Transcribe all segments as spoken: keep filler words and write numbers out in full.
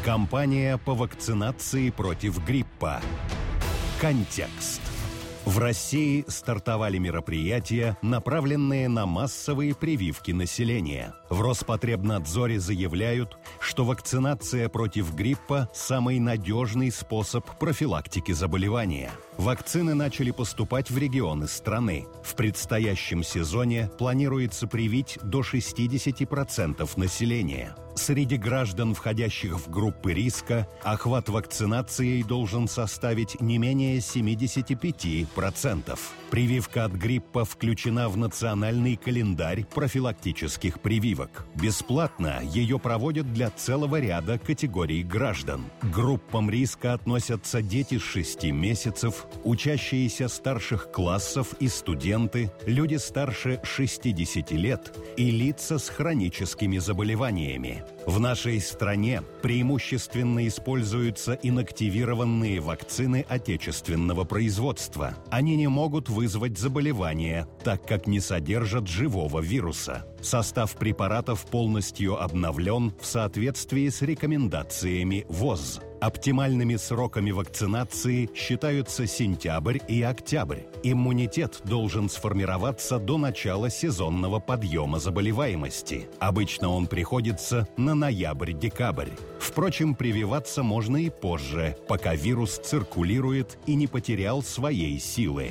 Кампания по вакцинации против гриппа. Контекст. В России стартовали мероприятия, направленные на массовые прививки населения. В Роспотребнадзоре заявляют, что вакцинация против гриппа – самый надежный способ профилактики заболевания. Вакцины начали поступать в регионы страны. В предстоящем сезоне планируется привить до шестьдесят процентов населения. Среди граждан, входящих в группы риска, охват вакцинацией должен составить не менее семьдесят пять процентов. Прививка от гриппа включена в национальный календарь профилактических прививок. Бесплатно ее проводят для целого ряда категорий граждан. К группам риска относятся дети с шести месяцев, учащиеся старших классов и студенты, люди старше шестидесяти лет и лица с хроническими заболеваниями. В нашей стране преимущественно используются инактивированные вакцины отечественного производства. Они не могут вызвать заболевания, так как не содержат живого вируса. Состав препаратов полностью обновлен в соответствии с рекомендациями ВОЗ. Оптимальными сроками вакцинации считаются сентябрь и октябрь. Иммунитет должен сформироваться до начала сезонного подъема заболеваемости. Обычно он приходится на ноябрь-декабрь. Впрочем, прививаться можно и позже, пока вирус циркулирует и не потерял своей силы.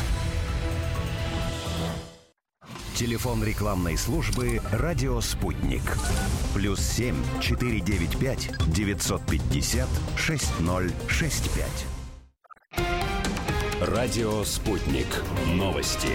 Телефон рекламной службы «Радио Спутник». Плюс семь четыре девять пять девятьсот пятьдесят шесть ноль шесть пять. Радио Спутник. Новости.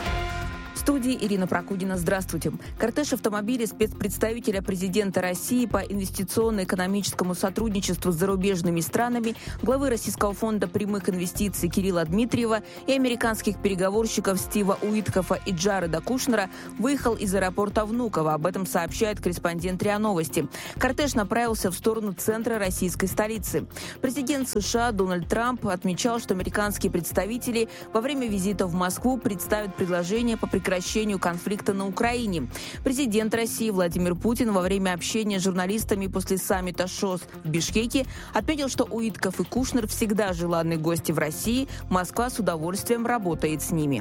В студии Ирина Прокудина. Здравствуйте. Кортеж автомобилей спецпредставителя президента России по инвестиционно-экономическому сотрудничеству с зарубежными странами, главы Российского фонда прямых инвестиций Кирилла Дмитриева и американских переговорщиков Стива Уиткофа и Джареда Кушнера выехал из аэропорта Внуково. Об этом сообщает корреспондент РИА Новости. Кортеж направился в сторону центра российской столицы. Президент США Дональд Трамп отмечал, что американские представители во время визита в Москву представят предложение по прекращению конфликта на Украине. Президент России Владимир Путин во время общения с журналистами после саммита ШОС в Бишкеке отметил, что Уиткоф и Кушнер всегда желанные гости в России. Москва с удовольствием работает с ними.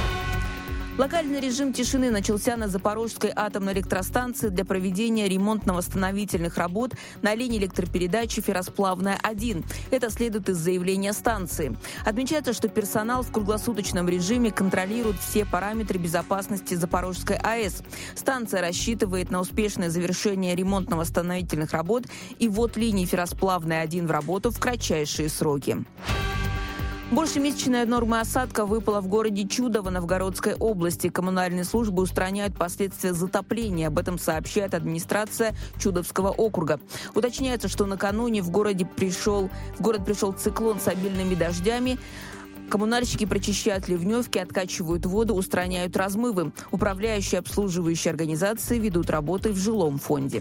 Локальный режим тишины начался на Запорожской атомной электростанции для проведения ремонтно-восстановительных работ на линии электропередачи «Ферросплавная-один». Это следует из заявления станции. Отмечается, что персонал в круглосуточном режиме контролирует все параметры безопасности Запорожской АЭС. Станция рассчитывает на успешное завершение ремонтно-восстановительных работ и ввод линии «Ферросплавная-один» в работу в кратчайшие сроки. Большемесячная норма осадка выпала в городе Чудово Новгородской области. Коммунальные службы устраняют последствия затопления. Об этом сообщает администрация Чудовского округа. Уточняется, что накануне в городе пришел, в город пришел циклон с обильными дождями. Коммунальщики прочищают ливневки, откачивают воду, устраняют размывы. Управляющие и обслуживающие организации ведут работы в жилом фонде.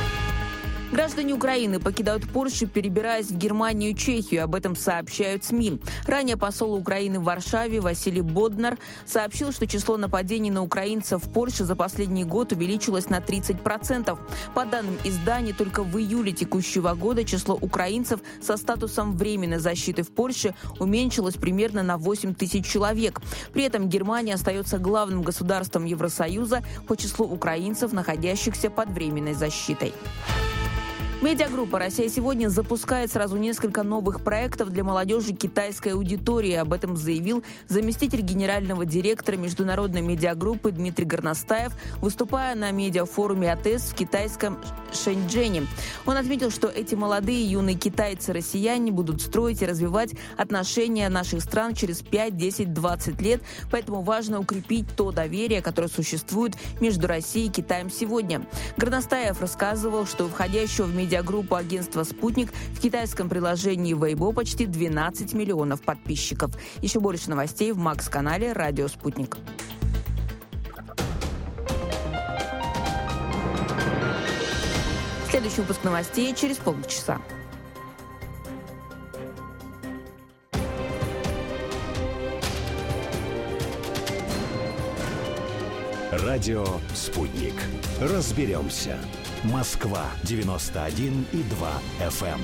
Граждане Украины покидают Польшу, перебираясь в Германию и Чехию. Об этом сообщают СМИ. Ранее посол Украины в Варшаве Василий Боднар сообщил, что число нападений на украинцев в Польше за последний год увеличилось на тридцать процентов. По данным издания, только в июле текущего года число украинцев со статусом временной защиты в Польше уменьшилось примерно на восемь тысяч человек. При этом Германия остается главным государством Евросоюза по числу украинцев, находящихся под временной защитой. Медиагруппа «Россия сегодня» запускает сразу несколько новых проектов для молодежи китайской аудитории. Об этом заявил заместитель генерального директора международной медиагруппы Дмитрий Горностаев, выступая на медиафоруме АТЭС в китайском Шэньчжэне. Он отметил, что эти молодые юные китайцы-россияне будут строить и развивать отношения наших стран через пять, десять, двадцать лет, поэтому важно укрепить то доверие, которое существует между Россией и Китаем сегодня. Горностаев рассказывал, что входящего в медиагруппу Медиагруппа агентства «Спутник» в китайском приложении Weibo почти двенадцать миллионов подписчиков. Еще больше новостей в Макс-канале «Радио Спутник». Следующий выпуск новостей через полчаса. Радио «Спутник». Разберемся. Москва девяносто один и два эф эм.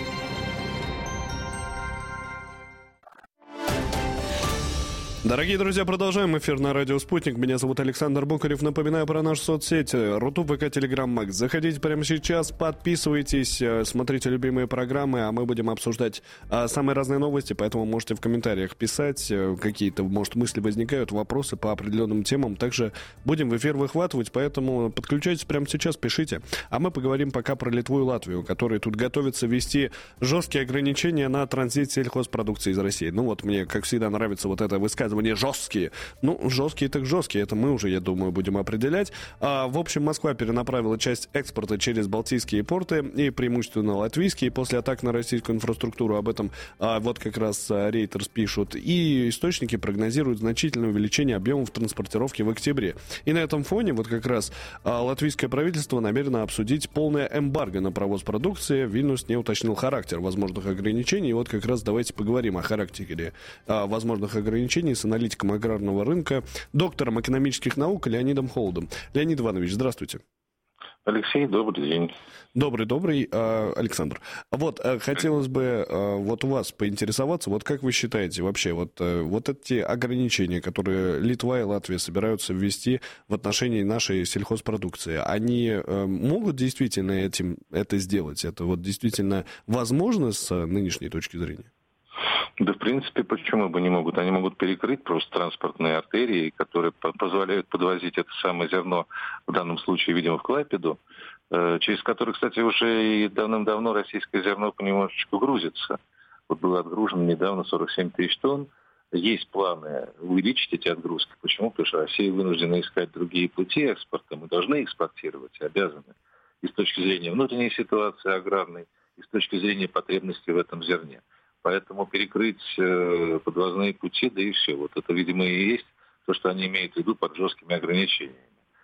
Дорогие друзья, продолжаем эфир на радио «Спутник». Меня зовут Александр Бокарев. Напоминаю про нашу соцсеть Рутуб, ВК, Телеграм, Макс. Заходите прямо сейчас, подписывайтесь, смотрите любимые программы, а мы будем обсуждать а, самые разные новости, поэтому можете в комментариях писать, какие-то, может, мысли возникают, вопросы по определенным темам. Также будем в эфир выхватывать, поэтому подключайтесь прямо сейчас, пишите. А мы поговорим пока про Литву и Латвию, которые тут готовятся ввести жесткие ограничения на транзит сельхозпродукции из России. Ну вот мне, как всегда, нравится вот это высказывание жесткие. Ну, жесткие так жесткие, это мы уже, я думаю, будем определять. А, в общем, Москва перенаправила часть экспорта через балтийские порты и преимущественно латвийские после атак на российскую инфраструктуру. Об этом а, вот как раз а, Reuters пишут. И источники прогнозируют значительное увеличение объемов транспортировки в октябре. И на этом фоне вот как раз а, латвийское правительство намерено обсудить полное эмбарго на провоз продукции. Вильнюс не уточнил характер возможных ограничений. И вот как раз давайте поговорим о характере а, возможных ограничений с аналитиком аграрного рынка, доктором экономических наук Леонидом Холодом. Леонид Иванович, здравствуйте. Алексей, добрый день. Добрый, добрый, Александр. Вот, хотелось бы вот у вас поинтересоваться, вот как вы считаете вообще, вот, вот эти ограничения, которые Литва и Латвия собираются ввести в отношении нашей сельхозпродукции, они могут действительно этим, это сделать? Это вот действительно возможно с нынешней точки зрения? Да, в принципе, почему бы не могут? Они могут перекрыть просто транспортные артерии, которые позволяют подвозить это самое зерно, в данном случае, видимо, в Клайпеду, через которые, кстати, уже и давным-давно российское зерно понемножечку грузится. Вот было отгружено недавно сорок семь тысяч тонн. Есть планы увеличить эти отгрузки. Почему? Потому что Россия вынуждена искать другие пути экспорта. Мы должны экспортировать, обязаны. И с точки зрения внутренней ситуации аграрной, и с точки зрения потребностей в этом зерне. Поэтому перекрыть э, подвозные пути, да и все. Вот это, видимо, и есть то, что они имеют в виду под жесткими ограничениями.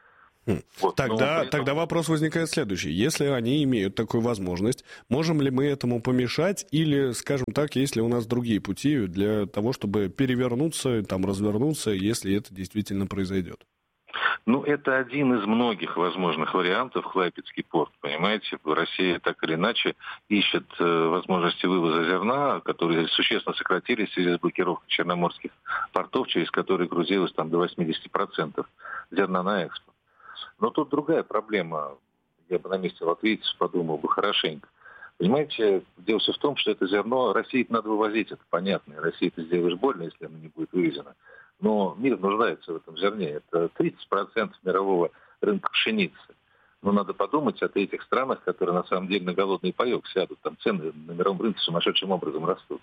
Хм. Вот, тогда, этом... тогда вопрос возникает следующий. Если они имеют такую возможность, можем ли мы этому помешать? Или, скажем так, есть ли у нас другие пути для того, чтобы перевернуться, там, развернуться, если это действительно произойдет? Ну, это один из многих возможных вариантов, Клайпедский порт, понимаете. Россия так или иначе ищет э, возможности вывоза зерна, которые существенно сократились в связи с блокировкой черноморских портов, через которые грузилось там до восемьдесят процентов зерна на экспорт. Но тут другая проблема. Я бы на месте латвийцев подумал бы хорошенько. Понимаете, дело все в том, что это зерно России надо вывозить, это понятно. И России это сделаешь больно, если оно не будет вывезено. Но мир нуждается в этом зерне. Это тридцать процентов мирового рынка пшеницы. Но надо подумать о этих странах, которые на самом деле на голодный паек сядут. Там цены на мировом рынке сумасшедшим образом растут.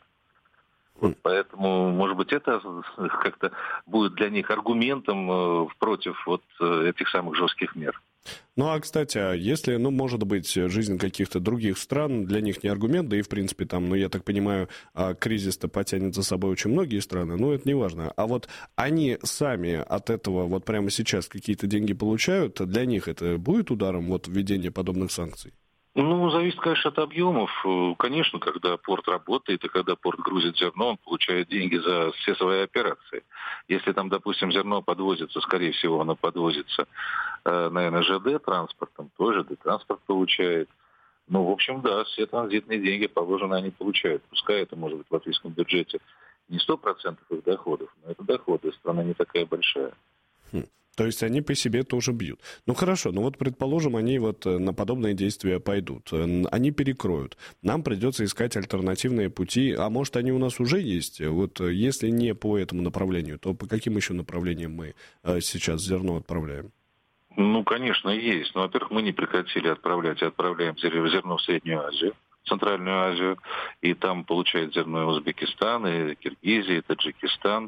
Вот поэтому, может быть, это как-то будет для них аргументом против вот этих самых жестких мер. Ну, а, кстати, а если, ну, может быть, жизнь каких-то других стран для них не аргумент, да и, в принципе, там, ну, я так понимаю, кризис-то потянет за собой очень многие страны, но это не важно. А вот они сами от этого вот прямо сейчас какие-то деньги получают, для них это будет ударом, вот, введение подобных санкций? Ну, зависит, конечно, от объемов. Конечно, когда порт работает и когда порт грузит зерно, он получает деньги за все свои операции. Если там, допустим, зерно подвозится, скорее всего, оно подвозится, наверное, ЖД транспортом, то ЖД транспорт получает. Ну, в общем, да, все транзитные деньги положенные они получают. Пускай это, может быть, в латвийском бюджете не сто процентов их доходов, но это доходы, страна не такая большая. Хм. То есть они по себе тоже бьют. Ну хорошо, ну вот предположим, они вот на подобные действия пойдут. Они перекроют. Нам придется искать альтернативные пути. А может, они у нас уже есть? Вот если не по этому направлению, то по каким еще направлениям мы сейчас зерно отправляем? Ну, конечно, есть. Но, во-первых, мы не прекратили отправлять и отправляем зерно в Среднюю Азию, Центральную Азию. И там получает зерно и Узбекистан, и Киргизия, и Таджикистан.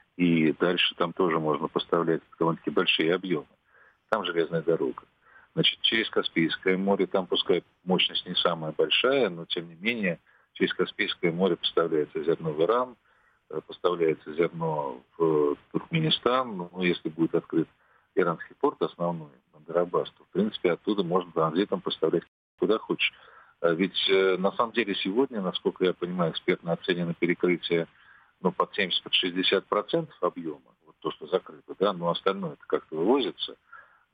И дальше там тоже можно поставлять довольно-таки большие объемы. Там железная дорога. Значит, через Каспийское море, там пускай мощность не самая большая, но тем не менее через Каспийское море поставляется зерно в Иран, поставляется зерно в Туркменистан. Ну, если будет открыт иранский порт основной, Бандар-Аббас, то, в принципе, оттуда можно транзитом поставлять куда хочешь. Ведь на самом деле сегодня, насколько я понимаю, экспертно оценено перекрытие ну, под семьдесят-шестьдесят процентов объема, вот то, что закрыто, да, но остальное это как-то вывозится.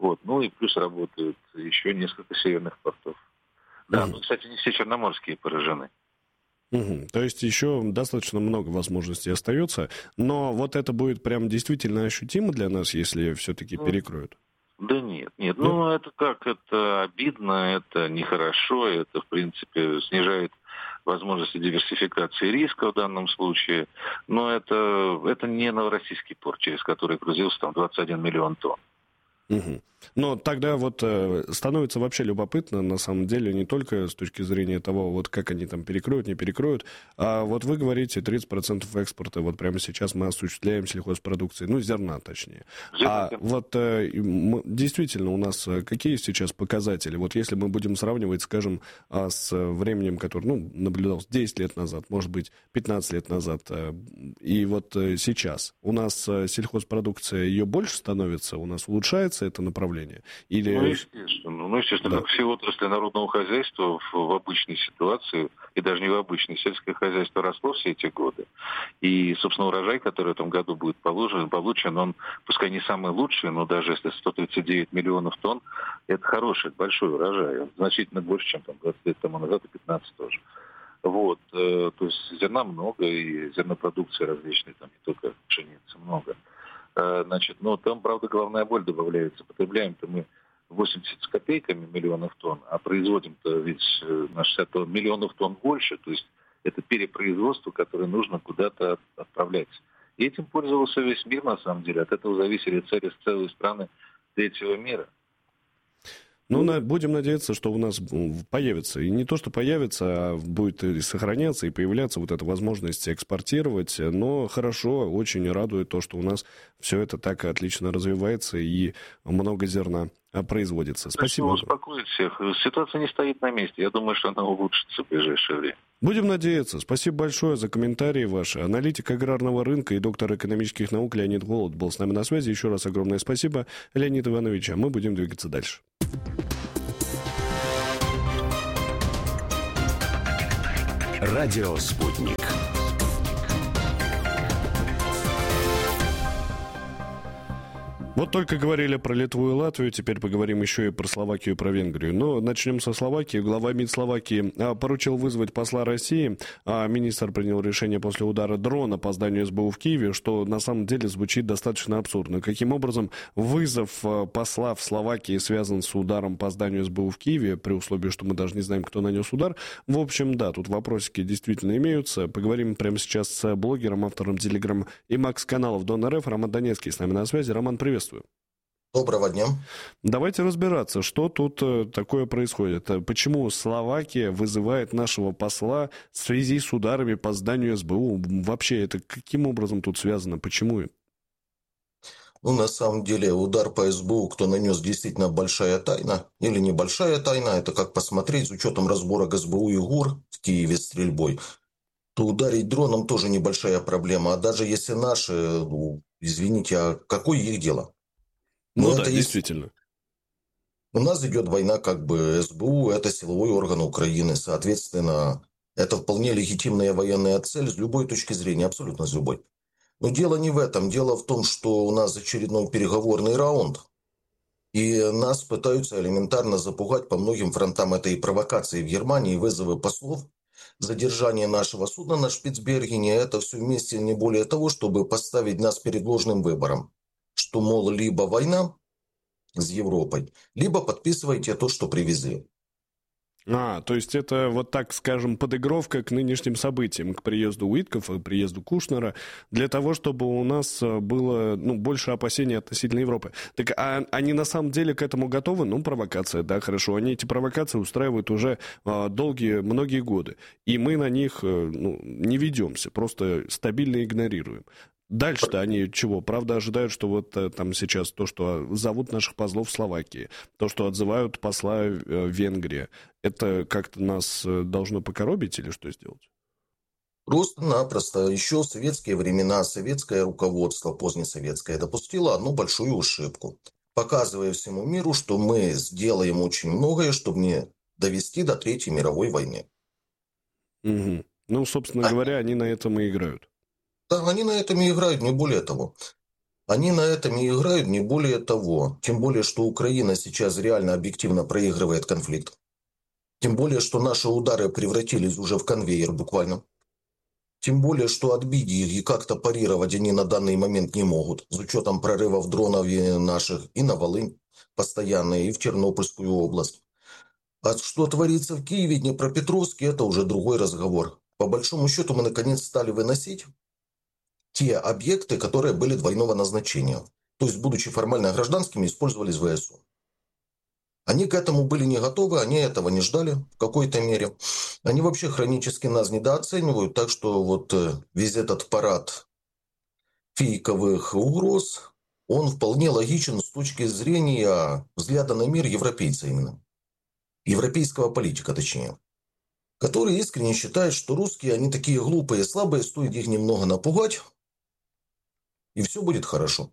Вот. Ну и плюс работают еще несколько северных портов. Да, Угу. ну, кстати, не все черноморские поражены. Угу. То есть еще достаточно много возможностей остается, но вот это будет прям действительно ощутимо для нас, если все-таки Ну, перекроют? да нет, нет. Нет? Ну, это как? Это обидно, это нехорошо, это, в принципе, снижает возможности диверсификации риска в данном случае. Но это, это не Новороссийский порт, через который грузился там двадцать один миллион тонн. Угу. Но тогда вот э, становится вообще любопытно, на самом деле, не только с точки зрения того, вот как они там перекроют, не перекроют, а вот вы говорите, тридцать процентов экспорта вот прямо сейчас мы осуществляем сельхозпродукции, ну, зерна точнее. Зерна, А да. вот э, мы, действительно у нас э, какие сейчас показатели? Вот если мы будем сравнивать, скажем, а, с временем, которое, ну, наблюдалось десять лет назад, может быть, пятнадцать лет назад, э, и вот э, сейчас, у нас э, сельхозпродукция, ее больше становится, у нас улучшается это направление? Или... Ну, естественно. Ну, естественно, Да. как все отрасли народного хозяйства в, в обычной ситуации, и даже не в обычной, сельское хозяйство росло все эти годы. И, собственно, урожай, который в этом году будет положен, получен, он, пускай не самый лучший, но даже если сто тридцать девять миллионов тонн, это хороший, это большой урожай. Он значительно больше, чем там, двадцать лет тому назад, и пятнадцать тоже. Вот. э, То есть зерна много, и зернопродукции различной, там не только пшеницы много. Э, Значит, но там, правда, головная боль добавляется. Потребляем-то мы восемьдесят с копейками миллионов тонн, а производим-то ведь э, на шестьдесят миллионов тонн больше. То есть это перепроизводство, которое нужно куда-то отправлять. И этим пользовался весь мир, на самом деле. От этого зависели цели целые страны третьего мира. Ну, на, будем надеяться, что у нас появится, и не то, что появится, а будет и сохраняться, и появляться вот эта возможность экспортировать, но хорошо, очень радует то, что у нас все это так отлично развивается, и много зерна производится. Спасибо. Хочу успокоить всех. Ситуация не стоит на месте. Я думаю, что она улучшится в ближайшее время. Будем надеяться. Спасибо большое за комментарии ваши. Аналитик аграрного рынка и доктор экономических наук Леонид Голод был с нами на связи. Еще раз огромное спасибо, Леонид Иванович, а мы будем двигаться дальше. Радио «Спутник». Вот только говорили про Литву и Латвию, теперь поговорим еще и про Словакию и про Венгрию. Но начнем со Словакии. Глава МИД Словакии поручил вызвать посла России. А министр принял решение после удара дрона по зданию СБУ в Киеве, что на самом деле звучит достаточно абсурдно. Каким образом вызов посла в Словакии связан с ударом по зданию СБУ в Киеве, при условии, что мы даже не знаем, кто нанес удар? В общем, да, тут вопросики действительно имеются. Поговорим прямо сейчас с блогером, автором Телеграм и Макс-каналов Дон РФ Роман Донецкий с нами на связи. Роман, приветствую. Доброго дня. Давайте разбираться, что тут э, такое происходит. Почему Словакия вызывает нашего посла в связи с ударами по зданию СБУ? Вообще, это каким образом тут связано? Почему? Ну, на самом деле, удар по СБУ, кто нанес, действительно большая тайна. Или небольшая тайна, это как посмотреть, с учетом разборок СБУ и ГУР в Киеве стрельбой, то ударить дроном тоже небольшая проблема. А даже если наши, ну, извините, а какое их дело? Ну Но да, это действительно. Есть... У нас идет война, как бы СБУ – это силовой орган Украины. Соответственно, это вполне легитимная военная цель с любой точки зрения, абсолютно с любой. Но дело не в этом. Дело в том, что у нас очередной переговорный раунд, и нас пытаются элементарно запугать по многим фронтам. Это и провокации в Германии, вызовы послов, задержание нашего судна на Шпицбергене. Это все вместе не более того, чтобы поставить нас перед ложным выбором. Что, мол, либо война с Европой, либо подписывайте то, что привезли. А, то есть это вот так, скажем, подыгровка к нынешним событиям, к приезду Уиткофа, к приезду Кушнера, для того, чтобы у нас было, ну, больше опасений относительно Европы. Так а они на самом деле к этому готовы? Ну, провокация, да, хорошо. Они эти провокации устраивают уже а, долгие, многие годы. И мы на них, ну, не ведемся, просто стабильно игнорируем. Дальше-то они чего? Правда, ожидают, что вот там сейчас то, что зовут наших послов в Словакии, то, что отзывают посла в Венгрии, это как-то нас должно покоробить или что сделать? Просто-напросто еще в советские времена советское руководство, позднесоветское, допустило одну большую ошибку, показывая всему миру, что мы сделаем очень многое, чтобы не довести до Третьей мировой войны. Угу. Ну, собственно а... говоря, они на этом и играют. Да, они на этом и играют, не более того. Они на этом и играют, не более того. Тем более, что Украина сейчас реально объективно проигрывает конфликт. Тем более, что наши удары превратились уже в конвейер буквально. Тем более, что отбить их и как-то парировать они на данный момент не могут. С учетом прорывов дронов наших и на Волынь постоянно, и в Тернопольскую область. А что творится в Киеве, Днепропетровске, это уже другой разговор. По большому счету мы наконец стали выносить те объекты, которые были двойного назначения. То есть, будучи формально гражданскими, использовались в ВСУ. Они к этому были не готовы, они этого не ждали в какой-то мере. Они вообще хронически нас недооценивают, так что вот весь этот парад фейковых угроз, он вполне логичен с точки зрения взгляда на мир европейца именно. Европейского политика, точнее. Который искренне считает, что русские, они такие глупые и слабые, стоит их немного напугать, и все будет хорошо.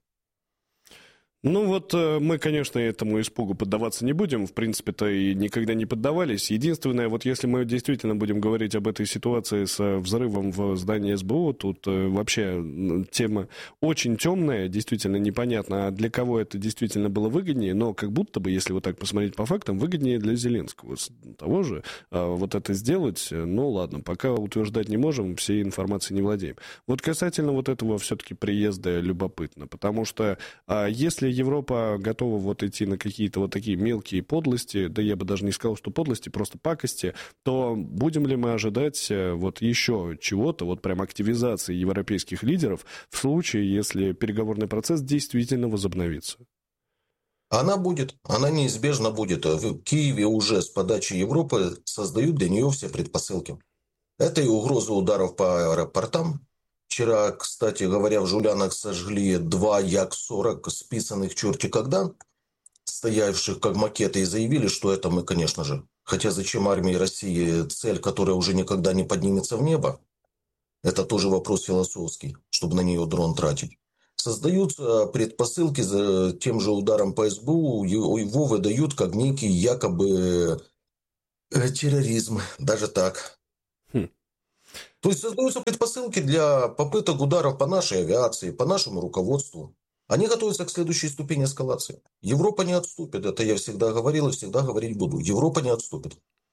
Ну вот мы, конечно, этому испугу поддаваться не будем, в принципе-то и никогда не поддавались. Единственное, вот если мы действительно будем говорить об этой ситуации с взрывом в здании СБУ, тут вообще тема очень темная, действительно непонятно, а для кого это действительно было выгоднее, но как будто бы, если вот так посмотреть по фактам, выгоднее для Зеленского того же вот это сделать. Ну ладно, пока утверждать не можем, всей информацией не владеем. Вот касательно вот этого все-таки приезда любопытно, потому что если Европа готова вот идти на какие-то вот такие мелкие подлости, да я бы даже не сказал, что подлости, просто пакости, то будем ли мы ожидать вот еще чего-то, вот прям активизации европейских лидеров в случае, если переговорный процесс действительно возобновится? Она будет, она неизбежно будет. В Киеве уже с подачи Европы создают для нее все предпосылки. Это и угроза ударов по аэропортам. Вчера, кстати говоря, в Жулянах сожгли два Як сорок, списанных черти когда, стоявших как макеты, и заявили, что это мы, конечно же. Хотя зачем армии России цель, которая уже никогда не поднимется в небо? Это тоже вопрос философский, чтобы на нее дрон тратить. Создаются предпосылки за тем же ударом по СБУ, его выдают как некий якобы терроризм, даже так. Хм. То есть создаются предпосылки для попыток ударов по нашей авиации, по нашему руководству. Они готовятся к следующей ступени эскалации. Европа не отступит. Это я всегда говорил и всегда говорить буду. Европа не отступит.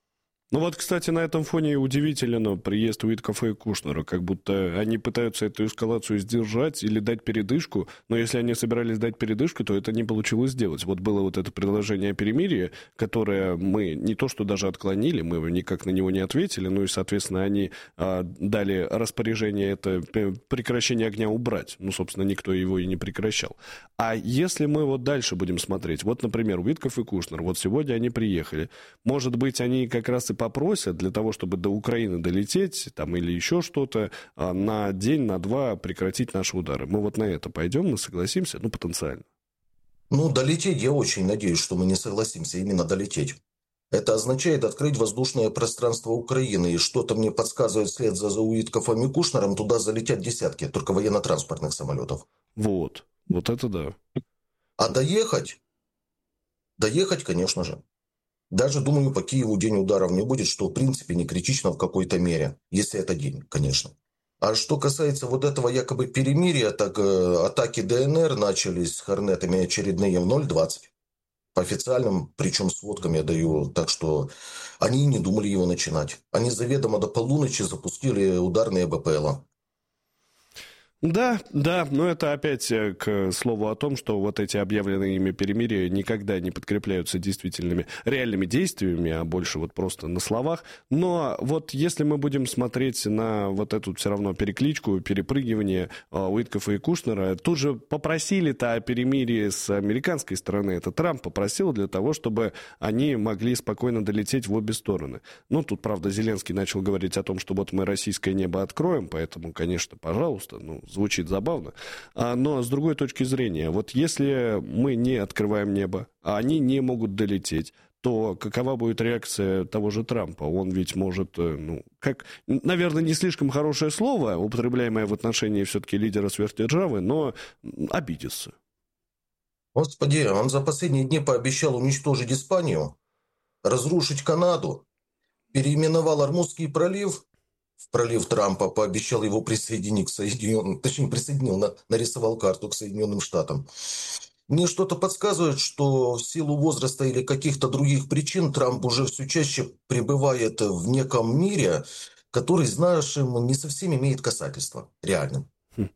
Ну вот, кстати, на этом фоне удивителен приезд Уиткофа и Кушнера, как будто они пытаются эту эскалацию сдержать или дать передышку, но если они собирались дать передышку, то это не получилось сделать. Вот было вот это предложение о перемирии, которое мы не то что даже отклонили, мы никак на него не ответили, ну и, соответственно, они а, дали распоряжение это прекращение огня убрать, ну, собственно, никто его и не прекращал. А если мы вот дальше будем смотреть, вот, например, Уиткоф и Кушнер, вот сегодня они приехали, может быть, они как раз и попросят для того, чтобы до Украины долететь, там, или еще что-то, на день, на два прекратить наши удары. Мы вот на это пойдем, мы согласимся, ну, потенциально. Ну, долететь я очень надеюсь, что мы не согласимся именно долететь. Это означает открыть воздушное пространство Украины, и что-то мне подсказывает вслед за Уиткофом и Кушнером, туда залетят десятки, только военно-транспортных самолетов. Вот, вот это да. А доехать? Доехать, конечно же. Даже, думаю, по Киеву день ударов не будет, что в принципе не критично в какой-то мере, если это день, конечно. А что касается вот этого якобы перемирия, так э, атаки ДНР начались с хорнетами очередные в ноль двадцать. По официальным, причем сводкам я даю, так что они не думали его начинать. Они заведомо до полуночи запустили ударные БПЛА. Да, да, но это опять к слову о том, что вот эти объявленные ими перемирия никогда не подкрепляются действительными реальными действиями, а больше вот просто на словах. Но вот если мы будем смотреть на вот эту все равно перекличку, перепрыгивание Уиткофа и Кушнера, тут же попросили-то о перемирии с американской стороны. Это Трамп попросил для того, чтобы они могли спокойно долететь в обе стороны. Ну, тут, правда, Зеленский начал говорить о том, что вот мы российское небо откроем, поэтому, конечно, пожалуйста, ну, звучит забавно. Но с другой точки зрения, вот если мы не открываем небо, а они не могут долететь, то какова будет реакция того же Трампа? Он ведь может, ну, как, наверное, не слишком хорошее слово, употребляемое в отношении все-таки лидера сверхдержавы, но обидеться. Господи, он за последние дни пообещал уничтожить Испанию, разрушить Канаду, переименовал Ормузский пролив. в пролив Трампа, пообещал его присоединить к Соединенным, точнее, присоединил, нарисовал карту к Соединенным Штатам. Мне что-то подсказывает, что в силу возраста или каких-то других причин Трамп уже все чаще пребывает в неком мире, который, знаешь, ему не совсем имеет касательства реальным. Хм.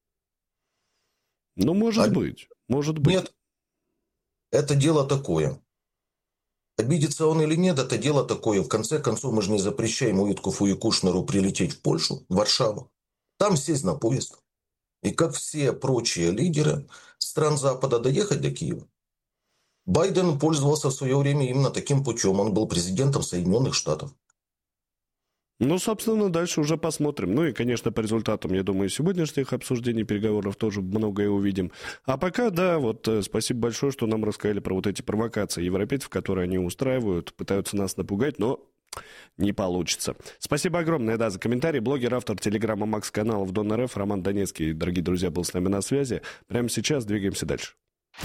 Ну, может а... быть, может быть. Нет, это дело такое. Обидится он или нет, это дело такое. В конце концов, мы же не запрещаем Уиткофу и Кушнеру прилететь в Польшу, в Варшаву. Там сесть на поезд. И как все прочие лидеры стран Запада доехать до Киева. Байден пользовался в свое время именно таким путем. Он был президентом Соединенных Штатов. Ну, собственно, дальше уже посмотрим. Ну и, конечно, по результатам, я думаю, сегодняшних обсуждений, переговоров тоже многое увидим. А пока, да, вот спасибо большое, что нам рассказали про вот эти провокации европейцев, которые они устраивают, пытаются нас напугать, но не получится. Спасибо огромное, да, за комментарий. Блогер, автор телеграмма Макс-канала в Дон.РФ Роман Донецкий, дорогие друзья, был с нами на связи. Прямо сейчас двигаемся дальше.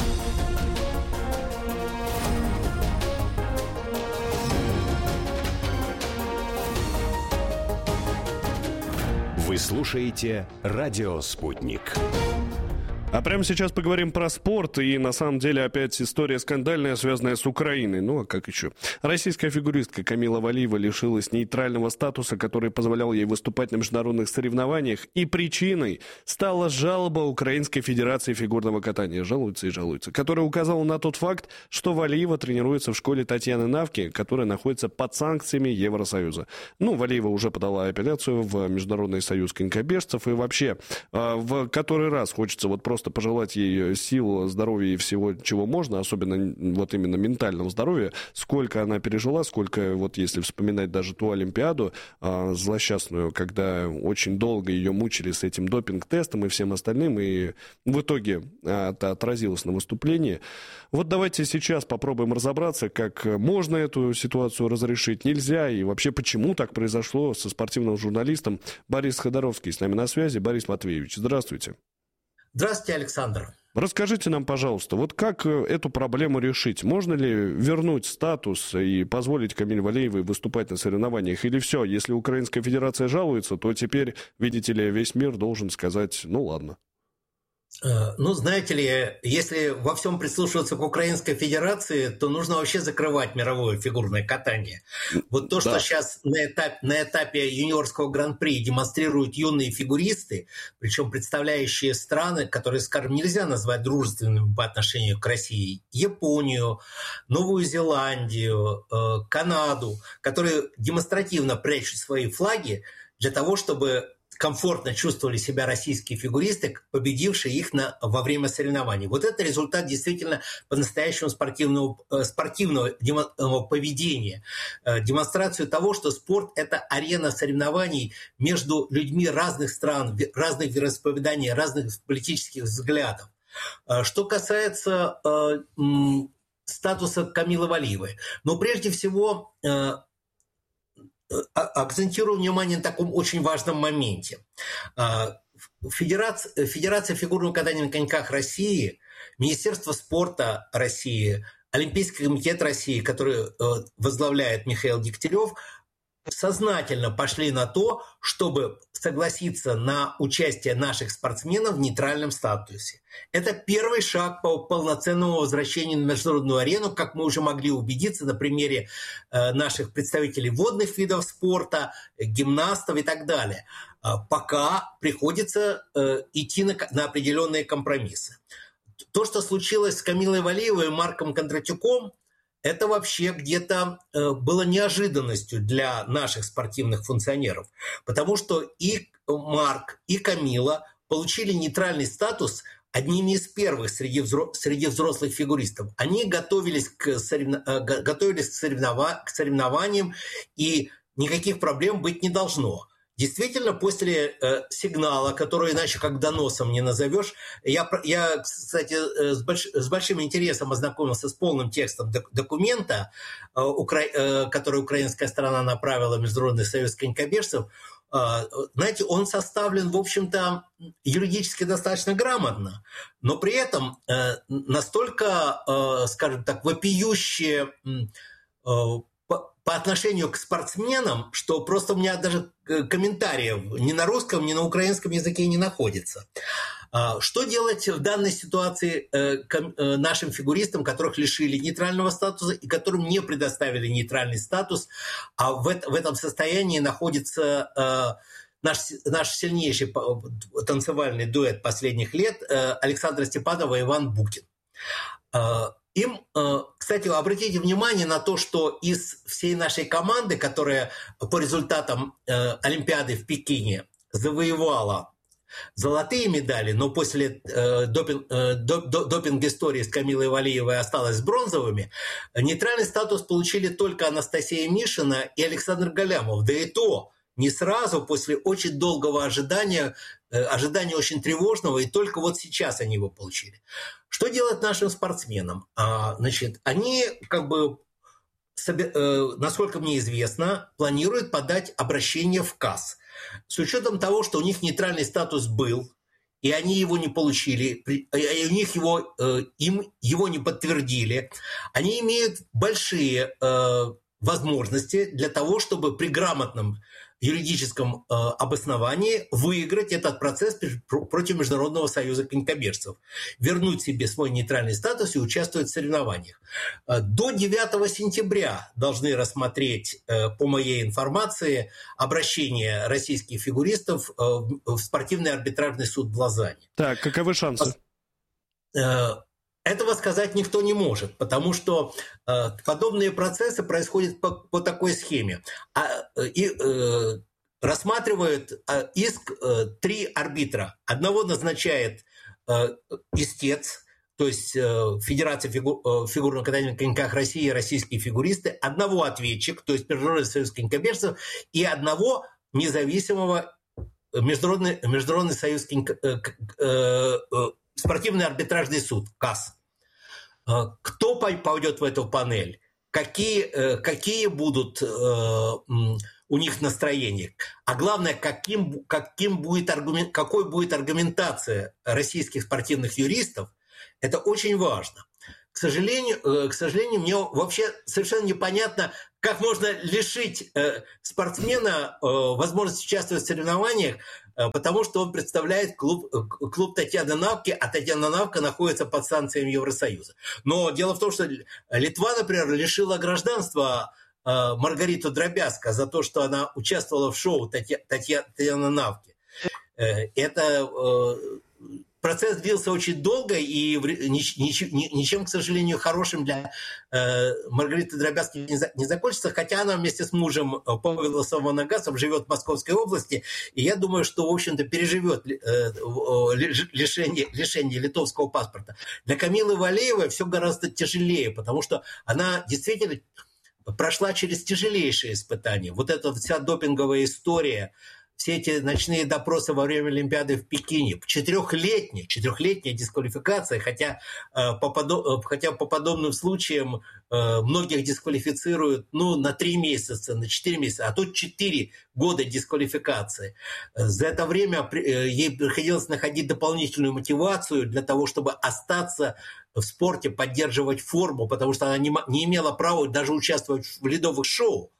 Вы слушаете «Радио Спутник». А прямо сейчас поговорим про спорт, и на самом деле опять история скандальная, связанная с Украиной. Ну, а как еще? Российская фигуристка Камила Валиева лишилась нейтрального статуса, который позволял ей выступать на международных соревнованиях, и причиной стала жалоба Украинской Федерации фигурного катания, жалуется и жалуется, которая указала на тот факт, что Валиева тренируется в школе Татьяны Навки, которая находится под санкциями Евросоюза. Ну, Валиева уже подала апелляцию в Международный союз конькобежцев, и вообще в который раз хочется вот просто Просто пожелать ей сил, здоровья и всего, чего можно, особенно вот именно ментального здоровья, сколько она пережила, сколько, вот если вспоминать даже ту Олимпиаду а, злосчастную, когда очень долго ее мучили с этим допинг-тестом и всем остальным, и в итоге а, это отразилось на выступлении. Вот давайте сейчас попробуем разобраться, как можно эту ситуацию разрешить, нельзя, и вообще почему так произошло, со спортивным журналистом Борис Ходоровский с нами на связи. Борис Матвеевич, здравствуйте. Здравствуйте, Александр. Расскажите нам, пожалуйста, вот как эту проблему решить? Можно ли вернуть статус и позволить Камиле Валиевой выступать на соревнованиях? Или все, если Украинская Федерация жалуется, то теперь, видите ли, весь мир должен сказать, ну ладно. Ну, знаете ли, если во всем прислушиваться к Украинской Федерации, то нужно вообще закрывать мировое фигурное катание. Вот то, что да. сейчас на этапе, на этапе юниорского гран-при демонстрируют юные фигуристы, причем представляющие страны, которые, скажем, нельзя назвать дружественными по отношению к России, Японию, Новую Зеландию, Канаду, которые демонстративно прячут свои флаги для того, чтобы комфортно чувствовали себя российские фигуристы, победившие их на, во время соревнований. Вот это результат действительно по-настоящему спортивного, спортивного поведения. Демонстрацию того, что спорт – это арена соревнований между людьми разных стран, разных вероисповеданий, разных политических взглядов. Что касается э, статуса Камилы Валиевой, но прежде всего акцентирую внимание на таком очень важном моменте. Федерация, Федерация фигурного катания на коньках России, Министерство спорта России, Олимпийский комитет России, который возглавляет Михаил Дегтярев, сознательно пошли на то, чтобы согласиться на участие наших спортсменов в нейтральном статусе. Это первый шаг по полноценному возвращению на международную арену, как мы уже могли убедиться на примере э, наших представителей водных видов спорта, гимнастов и так далее. Э, пока приходится э, идти на, на определенные компромиссы. То, что случилось с Камилой Валиевой и Марком Кондратюком, это вообще где-то э, было неожиданностью для наших спортивных функционеров, потому что и Марк, и Камила получили нейтральный статус одними из первых среди, взро- среди взрослых фигуристов. Они готовились к, соревно- э, готовились к, соревнова- к соревнованиям, и никаких проблем быть не должно. Действительно, после э, сигнала, который иначе как доносом не назовешь, я, я кстати, с, больш, с большим интересом ознакомился с полным текстом док, документа, э, укра, э, который украинская сторона направила в Международный союз конькобежцев. Э, знаете, он составлен, в общем-то, юридически достаточно грамотно, но при этом э, настолько, э, скажем так, вопиющие... Э, по отношению к спортсменам, что просто у меня даже комментариев ни на русском, ни на украинском языке не находится. Что делать в данной ситуации нашим фигуристам, которых лишили нейтрального статуса и которым не предоставили нейтральный статус, а в этом состоянии находится наш, наш сильнейший танцевальный дуэт последних лет Александра Степанова и Иван Букин. Им, кстати, обратите внимание на то, что из всей нашей команды, которая по результатам Олимпиады в Пекине завоевала золотые медали, но после э, допинг, э, доп, допинг истории с Камилой Валиевой осталась с бронзовыми, нейтральный статус получили только Анастасия Мишина и Александр Галямов. Да и то не сразу, после очень долгого ожидания, э, ожидания очень тревожного, и только вот сейчас они его получили. Что делать нашим спортсменам? А, значит, они, как бы, себе, э, насколько мне известно, планируют подать обращение в КАС. С учетом того, что у них нейтральный статус был, и они его не получили, и у них его, им его не подтвердили, они имеют большие возможности для того, чтобы при грамотном юридическом э, обосновании выиграть этот процесс против Международного союза конькобежцев, вернуть себе свой нейтральный статус и участвовать в соревнованиях. Э, до девятого сентября должны рассмотреть, э, по моей информации, обращение российских фигуристов э, в спортивный арбитражный суд в Лозанне. Так, каковы шансы? Э, Этого сказать никто не может, потому что э, подобные процессы происходят по, по такой схеме. А, и, э, рассматривают э, иск э, три арбитра. Одного назначает э, истец, то есть э, Федерация фигу, э, фигурного катания на коньках России и российские фигуристы, одного ответчик, то есть Международный союз конькобежцев, и одного независимого Международный, Международный союз конька, э, э, э, спортивный арбитражный суд, КАС. Кто пойдет в эту панель? Какие, какие будут у них настроения? А главное, каким, каким будет аргумент, какой будет аргументация российских спортивных юристов? Это очень важно. К сожалению, к сожалению, мне вообще совершенно непонятно, как можно лишить спортсмена возможности участвовать в соревнованиях, потому что он представляет клуб, клуб Татьяны Навки, а Татьяна Навка находится под санкциями Евросоюза. Но дело в том, что Литва, например, лишила гражданства Маргариту Дробязко за то, что она участвовала в шоу Татьяны Навки. Это... Процесс длился очень долго и ничем, к сожалению, хорошим для э, Маргариты Дробязки не, за, не закончится, хотя она вместе с мужем Павелом Самоногасом живет в Московской области, и я думаю, что, в общем-то, переживет э, лишение, лишение литовского паспорта. Для Камилы Валиевой все гораздо тяжелее, потому что она действительно прошла через тяжелейшие испытания. Вот эта вся допинговая история, все эти ночные допросы во время Олимпиады в Пекине, четырехлетняя, четырехлетняя дисквалификация, хотя, э, по, подо, хотя по подобным случаям э, многих дисквалифицируют ну, на три месяца, на четыре месяца, а тут четыре года дисквалификации. За это время э, ей приходилось находить дополнительную мотивацию для того, чтобы остаться в спорте, поддерживать форму, потому что она не, не имела права даже участвовать в ледовых шоу.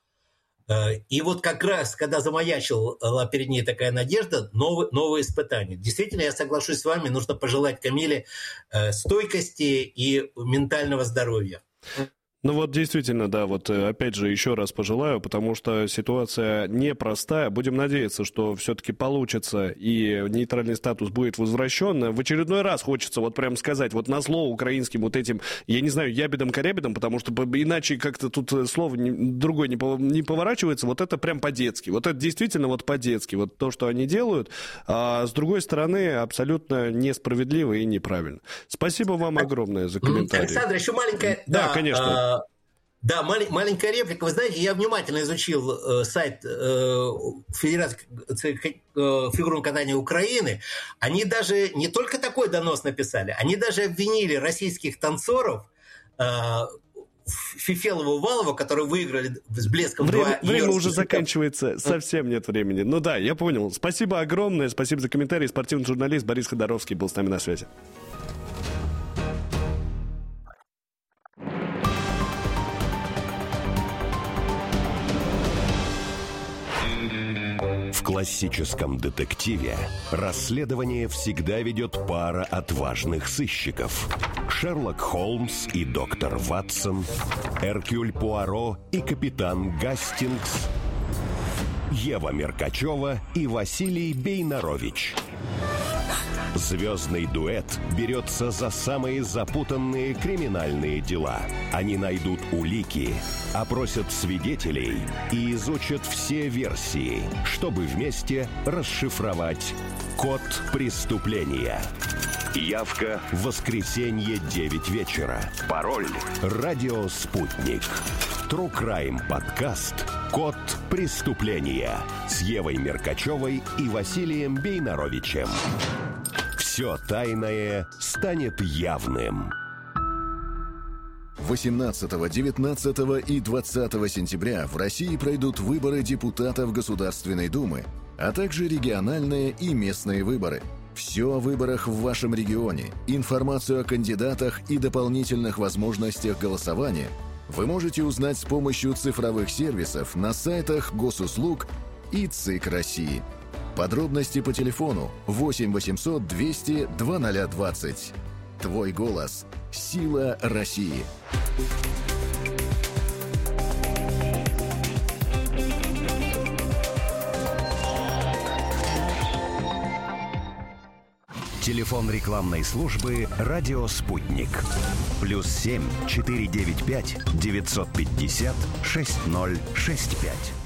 И вот как раз, когда замаячила перед ней такая надежда, новые, новые испытания. Действительно, я соглашусь с вами, нужно пожелать Камиле стойкости и ментального здоровья. Ну вот действительно, да, вот опять же еще раз пожелаю, потому что ситуация непростая. Будем надеяться, что все-таки получится и нейтральный статус будет возвращен. В очередной раз хочется вот прям сказать, вот назло украинским вот этим, я не знаю, ябедом-корябедом, потому что иначе как-то тут слово другое не поворачивается, вот это прям по-детски. Вот это действительно вот по-детски, вот то, что они делают. А с другой стороны, абсолютно несправедливо и неправильно. Спасибо вам огромное за комментарий. Александр, еще маленькая... Да, да конечно. Да, мал- маленькая реплика. Вы знаете, я внимательно изучил э, сайт э, Федерации э, фигурного катания Украины. Они даже не только такой донос написали, они даже обвинили российских танцоров э, Фифелова, Валова, которые выиграли с блеском Время, два... время уже заканчивается, совсем нет времени. Ну да, я понял. Спасибо огромное, спасибо за комментарий. Спортивный журналист Борис Ходоровский был с нами на связи. В классическом детективе расследование всегда ведет пара отважных сыщиков. Шерлок Холмс и доктор Ватсон, Эркюль Пуаро и капитан Гастингс, Ева Меркачева и Василий Бейнарович. Звездный дуэт берется за самые запутанные криминальные дела. Они найдут улики, опросят свидетелей и изучат все версии, чтобы вместе расшифровать код преступления. Явка в воскресенье девять вечера. Пароль «Радио Спутник». True Crime подкаст «Код преступления» с Евой Меркачевой и Василием Бейнаровичем. Все тайное станет явным. восемнадцатого, девятнадцатого и двадцатого сентября в России пройдут выборы депутатов Государственной Думы, а также региональные и местные выборы. Все о выборах в вашем регионе, информацию о кандидатах и дополнительных возможностях голосования вы можете узнать с помощью цифровых сервисов на сайтах Госуслуг и ЦИК России. Подробности по телефону восемь восемьсот двести двадцать двадцать. Твой голос. Сила России. Телефон рекламной службы «Радио Спутник». Плюс семь четыре девять пять девятьсот пятьдесят шесть ноль шесть пять.